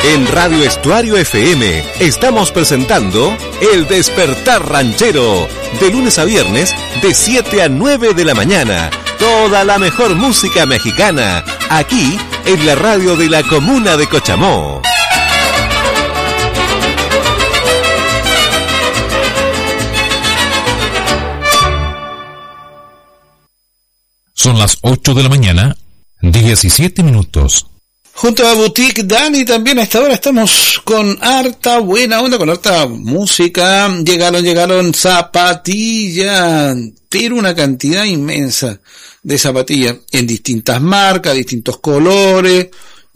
En Radio Estuario FM estamos presentando El Despertar Ranchero, de lunes a viernes de 7 a 9 de la mañana. Toda la mejor música mexicana, aquí en la radio de la comuna de Cochamó. Son las 8 de la mañana, 17 minutos. Junto a Boutique Dani también a esta hora estamos con harta buena onda, con harta música. Llegaron zapatillas, pero una cantidad inmensa de zapatillas en distintas marcas, distintos colores,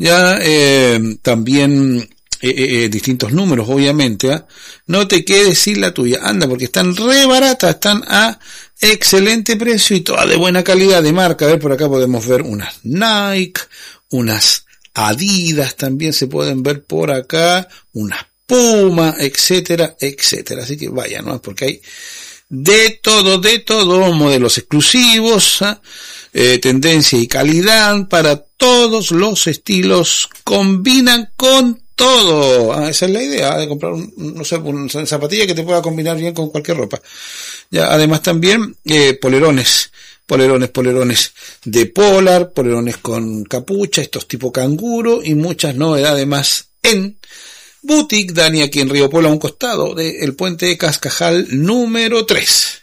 también distintos números, obviamente. No te quedes sin la tuya, anda, porque están re baratas, están a excelente precio y todas de buena calidad, de marca. A ver, por acá podemos ver unas Nike, unas Adidas también se pueden ver por acá, unas Puma, etcétera, etcétera. Así que vaya, ¿no? Porque hay de todo, modelos exclusivos, tendencia y calidad para todos los estilos, combinan con todo. Esa es la idea, de comprar una zapatilla que te pueda combinar bien con cualquier ropa. Ya, además también, polerones de polar, polerones con capucha, estos tipo canguro y muchas novedades más en Boutique Dani, aquí en Río Polo, a un costado del puente de Cascajal número 3.